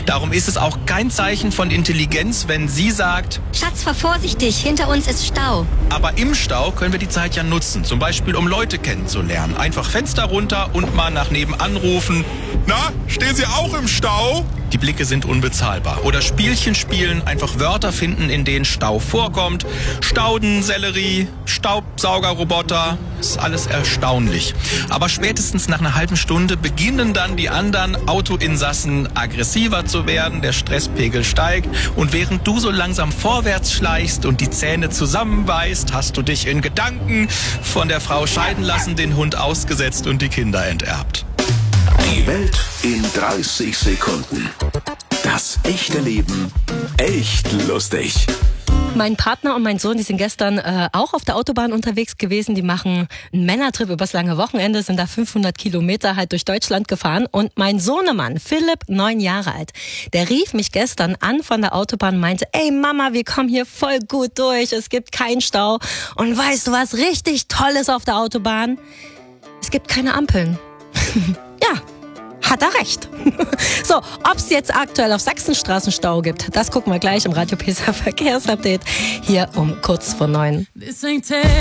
Darum ist es auch kein Zeichen von Intelligenz, wenn sie sagt: Schatz, fahr vorsichtig, hinter uns ist Stau. Aber im Stau können wir die Zeit ja nutzen, zum Beispiel um Leute kennenzulernen. Einfach Fenster runter und mal nach nebenan rufen: Na, stehen Sie auch im Stau? Die Blicke sind unbezahlbar. Oder Spielchen spielen, einfach Wörter finden, in denen Stau vorkommt. Stauden, Sellerie, Staubsaugerroboter, ist alles erstaunlich. Aber spätestens nach einer halben Stunde beginnen dann die anderen Autoinsassen aggressiver zu werden, der Stresspegel steigt und während du so langsam vorwärts schleichst und die Zähne zusammenbeißt, hast du dich in Gedanken von der Frau scheiden lassen, den Hund ausgesetzt und die Kinder enterbt. Die Welt in 30 Sekunden. Das echte Leben echt lustig. Mein Partner und mein Sohn, die sind gestern auch auf der Autobahn unterwegs gewesen. Die machen einen Männertrip übers lange Wochenende, sind da 500 Kilometer halt durch Deutschland gefahren. Und mein Sohnemann, Philipp, 9 Jahre alt, der rief mich gestern an von der Autobahn und meinte: Ey Mama, wir kommen hier voll gut durch, es gibt keinen Stau. Und weißt du, was richtig toll ist auf der Autobahn? Es gibt keine Ampeln. Ja. Hat er recht. So, ob es jetzt aktuell auf Sachsenstraßen Stau gibt, das gucken wir gleich im Radio Pisa Verkehrsupdate hier um kurz vor 9.